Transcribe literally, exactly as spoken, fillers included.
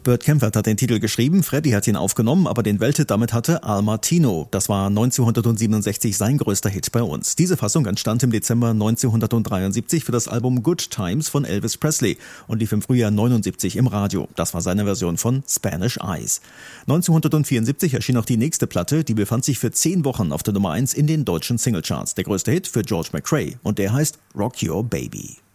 Burt Kaempfert hat den Titel geschrieben, Freddie hat ihn aufgenommen, aber den Welthit damit hatte Al Martino. Das war neunzehnhundertsiebenundsechzig sein größter Hit bei uns. Diese Fassung entstand im Dezember neunzehnhundertdreiundsiebzig für das Album Good Times von Elvis Presley und lief im Frühjahr neunundsiebzig im Radio. Das war seine Version von Spanish Eyes. neunzehnhundertvierundsiebzig erschien auch die nächste Platte, die befand sich für zehn Wochen auf der Nummer eins in den deutschen Singlecharts. Der größte Hit für George McCrae und der heißt Rock Your Baby.